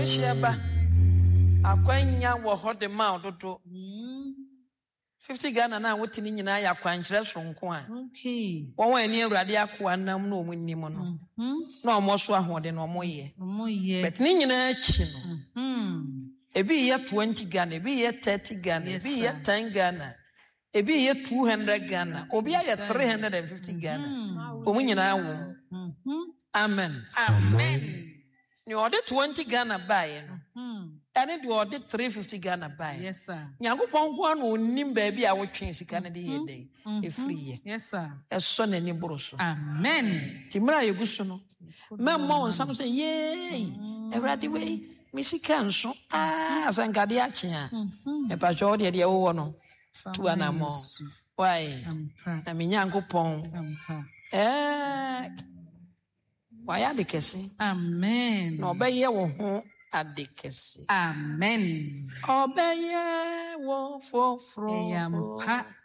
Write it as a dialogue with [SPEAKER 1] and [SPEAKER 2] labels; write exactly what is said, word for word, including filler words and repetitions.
[SPEAKER 1] Nyame sheba. Akwanya wo hode ma ododo. fifty Ghana na wotini nyina ya kwankyere sonko a.
[SPEAKER 2] Okay.
[SPEAKER 1] Won ani Awurade akwa nam na omunnim no. Na omoso ahode na omoye.
[SPEAKER 2] Omoye.
[SPEAKER 1] But ni nyina achi no.
[SPEAKER 2] Mhm.
[SPEAKER 1] Ebi ye twenty Ghana, ebi ye thirty Ghana, ebi ye ten Ghana. Ebi ye two hundred Ghana, obi ye three hundred fifty Ghana. Omu nyina wo.
[SPEAKER 2] Mhm.
[SPEAKER 1] Amen.
[SPEAKER 2] Amen.
[SPEAKER 1] Ni ode twenty Ghana buy no.
[SPEAKER 2] Mhm.
[SPEAKER 1] Ene di ode three hundred fifty Ghana buy.
[SPEAKER 2] Yes sir.
[SPEAKER 1] Nyankopon kwa no onim ba bia a wotwe sika ne de ye dey. E free ye.
[SPEAKER 2] Yes sir.
[SPEAKER 1] Eso na ni boro so.
[SPEAKER 2] Amen.
[SPEAKER 1] Timra yeguso no. Memmo onsam say yey. Awurade we me sika nso. Ah asankade a kye a. E pa jo de de wo no. Tu anamo. Why? Na me Nyankopon. Eh why adekese?
[SPEAKER 2] Amen.
[SPEAKER 1] No obeye wo ho adekese.
[SPEAKER 2] Amen.
[SPEAKER 1] Obeye wo foforo.
[SPEAKER 2] Eyampa.